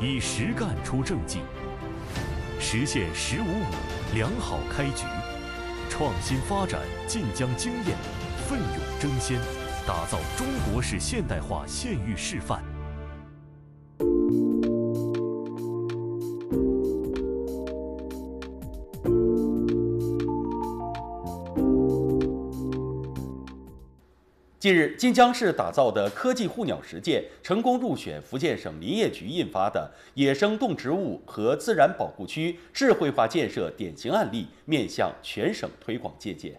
以实干出政绩，实现“1055”良好开局，创新发展晋江经验，奋勇争先，打造中国式现代化县域示范。 近日，晋江市打造的科技护鸟实践成功入选福建省林业局印发的野生动植物和自然保护区智慧化建设典型案例，面向全省推广借鉴。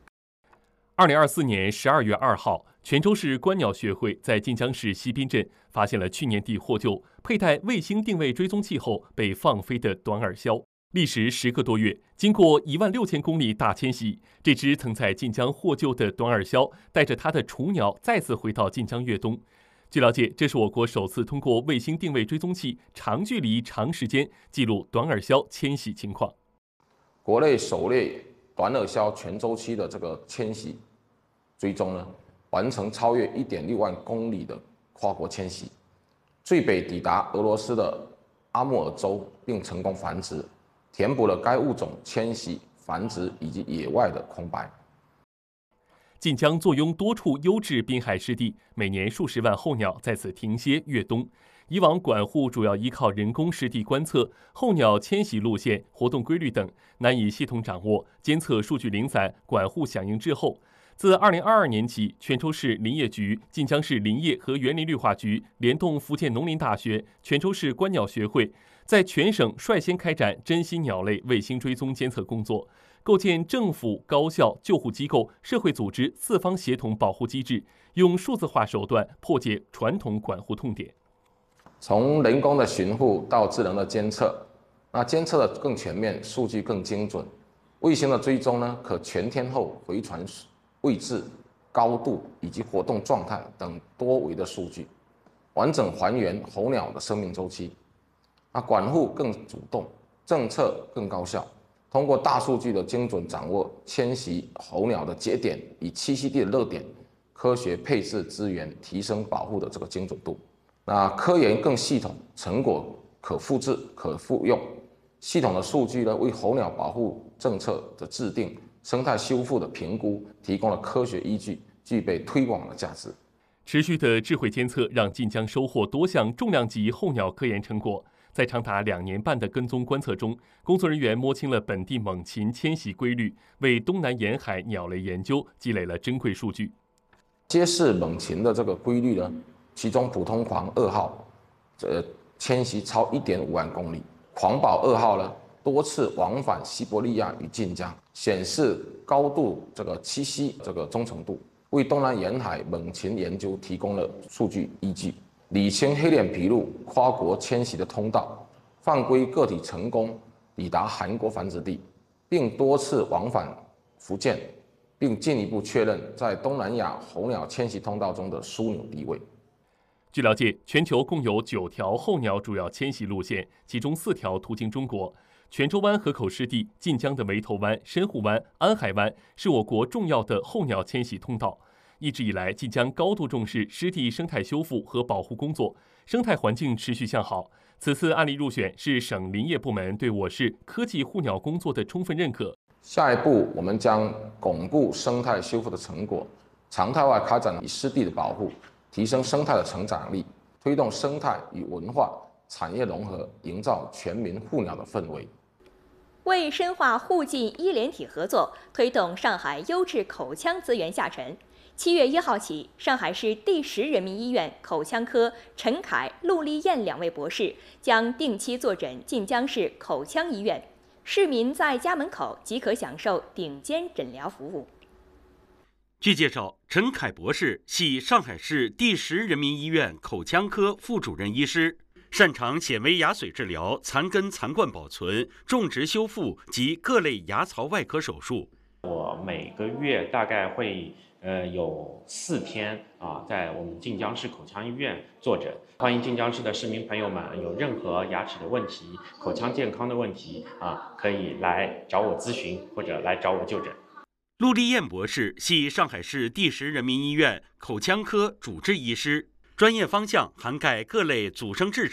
2024年12月2号，泉州市观鸟学会在晋江市西滨镇发现了去年底获救、佩戴卫星定位追踪器后被放飞的短耳鸮。历时10个多月，经过16000公里大迁徙，这只曾在晋江获救的短耳鸮带着它的雏鸟再次回到晋江越冬。据了解，这是我国首次通过卫星定位追踪器长距离、长时间记录短耳鸮迁徙情况。 国内首例短耳鸮全周期的这个迁徙追踪呢，完成超越1.6万公里的跨国迁徙，最北抵达俄罗斯的阿穆尔州，并成功繁殖，填补了该物种迁徙、繁殖以及野外的空白。 晋江坐拥多处优质滨海湿地，每年数十万候鸟在此停歇越冬。以往管护主要依靠人工实地观测候鸟迁徙路线、活动规律等，难以系统掌握、监测数据零散，管护响应滞后。自2022年起，泉州市林业局、晋江市林业和园林绿化局联动福建农林大学、泉州市观鸟学会，在全省率先开展珍稀鸟类卫星追踪监测工作，构建政府、高校、救护机构、社会组织4方协同保护机制，用数字化手段破解传统管护痛点。 从人工的巡护到智能的监测，那监测的更全面，数据更精准。卫星的追踪呢，可全天候回传位置、高度以及活动状态等多维的数据，完整还原候鸟的生命周期。管护更主动，政策更高效。通过大数据的精准掌握迁徙候鸟的节点与栖息地的热点，科学配置资源，提升保护的这个精准度。科研更系统，成果可复制、可复用。系统的数据呢，为候鸟保护政策的制定、生态修复的评估提供了科学依据，具备推广的价值。 持续的智慧监测让晋江收获多项重量级候鸟科研成果。在长达2年半的跟踪观测中，工作人员摸清了本地猛禽迁徙规律，为东南沿海鸟类研究积累了珍贵数据。 揭示猛禽的这个规律呢，其中普通狂2号，迁徙超1.5万公里，狂宝2号呢多次往返西伯利亚与晋江，显示高度栖息忠诚度，为东南沿海猛禽研究提供了数据依据。理清黑脸琵鹭跨国迁徙的通道，放归个体成功抵达韩国繁殖地，并多次往返福建，并进一步确认在东南亚候鸟迁徙通道中的枢纽地位。 据了解，全球共有9条候鸟主要迁徙路线，其中4条途经中国。泉州湾河口湿地、晋江的围头湾、深沪湾、安海湾是我国重要的候鸟迁徙通道。一直以来，晋江高度重视湿地生态修复和保护工作，生态环境持续向好。此次案例入选是省林业部门对我市科技护鸟工作的充分认可。 下一步，我们将巩固生态修复的成果，常态化开展湿地的保护，提升生态的成长力，推动生态与文化产业融合，营造全民护鸟的氛围。 为深化沪晋医联体合作，推动上海优质口腔资源下沉。7月1号起，上海市第10人民医院口腔科陈凯、陆丽燕2位博士将定期坐诊晋江市口腔医院，市民在家门口即可享受顶尖诊疗服务。 据介绍，陈凯博士系上海市第10人民医院口腔科副主任医师，擅长显微牙髓治疗、残根残冠保存、种植修复及各类牙槽外科手术。 我每个月大概会有4天在我们晋江市口腔医院坐诊。欢迎晋江市的市民朋友们有任何牙齿的问题、口腔健康的问题可以来找我咨询或者来找我就诊。 陆丽燕博士系上海市第10人民医院口腔科主治医师，专业方向涵盖各类阻生智齿。